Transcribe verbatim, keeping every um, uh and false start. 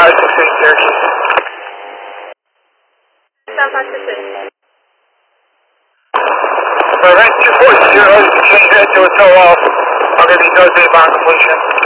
guys will see Syracuse. San Pacific. For event two four zero, you can change that to a tow off. I'll give you no date on completion.